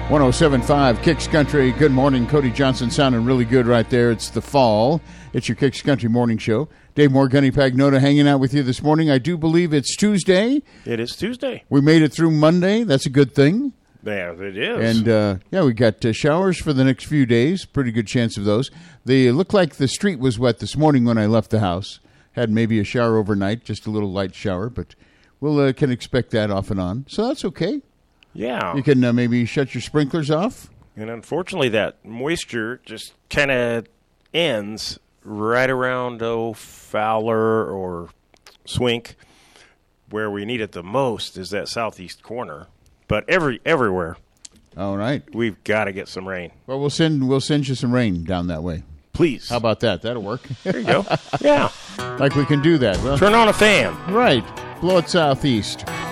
107.5 Kicks Country. Good morning. Cody Johnson sounding really good right there. It's the fall. It's your Kicks Country morning show. Dave Moore, Gunny Pagnota hanging out with you this morning. I do believe it's Tuesday. It is Tuesday. We made it through Monday. That's a good thing. Yeah, it is. And, we got showers for the next few days. Pretty good chance of those. They looked like the street was wet this morning when I left the house. Had maybe a shower overnight, just a little light shower, but we'll can expect that off and on. So that's okay. Yeah. You can maybe shut your sprinklers off. And unfortunately, that moisture just kind of ends right around Fowler or Swink. Where we need it the most is that southeast corner. But everywhere. All right. We've got to get some rain. Well, we'll send you some rain down that way. Please. How about that? That'll work. There you go. Yeah. Like we can do that. Well, turn on a fan. Right. Blow it southeast.